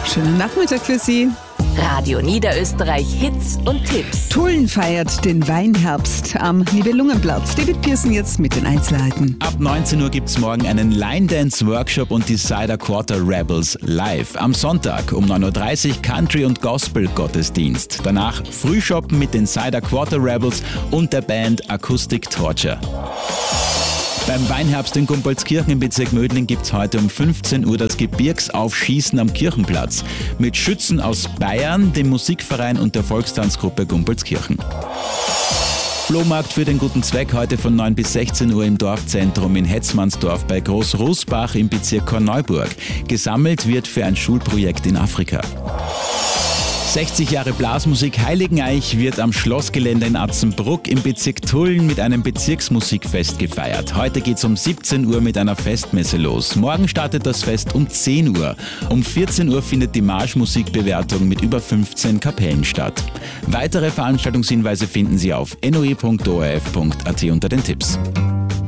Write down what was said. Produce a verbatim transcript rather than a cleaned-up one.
Schönen Nachmittag für Sie. Radio Niederösterreich Hits und Tipps. Tulln feiert den Weinherbst am Nibelungenplatz. David Pearson jetzt mit den Einzelheiten. Ab neunzehn Uhr gibt es morgen einen Line-Dance-Workshop und die Cider Quarter Rebels live. Am Sonntag um neun Uhr dreißig Country- und Gospel-Gottesdienst. Danach Frühshoppen mit den Cider Quarter Rebels und der Band Acoustic Torture. Beim Weinherbst in Gumpoldskirchen im Bezirk Mödling gibt es heute um fünfzehn Uhr das Gebirgsaufschießen am Kirchenplatz mit Schützen aus Bayern, dem Musikverein und der Volkstanzgruppe Gumpoldskirchen. Flohmarkt für den guten Zweck heute von neun bis sechzehn Uhr im Dorfzentrum in Hetzmannsdorf bei Großrußbach im Bezirk Korneuburg. Gesammelt wird für ein Schulprojekt in Afrika. sechzig Jahre Blasmusik Heiligeneich wird am Schlossgelände in Atzenbruck im Bezirk Tulln mit einem Bezirksmusikfest gefeiert. Heute geht's um siebzehn Uhr mit einer Festmesse los. Morgen startet das Fest um zehn Uhr. Um vierzehn Uhr findet die Marschmusikbewertung mit über fünfzehn Kapellen statt. Weitere Veranstaltungshinweise finden Sie auf n o e punkt o r f punkt a t unter den Tipps.